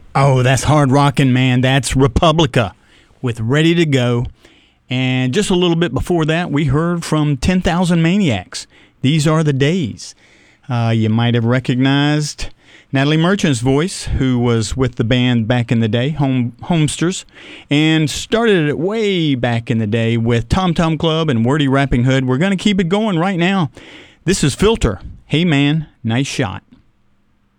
Oh, that's hard rocking, man. That's Republica with Ready to Go. And just a little bit before that, we heard from 10,000 Maniacs. These are the days. You might have recognized Natalie Merchant's voice, who was with the band back in the day, Homesters, and started it way back in the day with Tom Tom Club and Wordy Rapping Hood. We're going to keep it going right now. This is Filter. Hey, man, nice shot.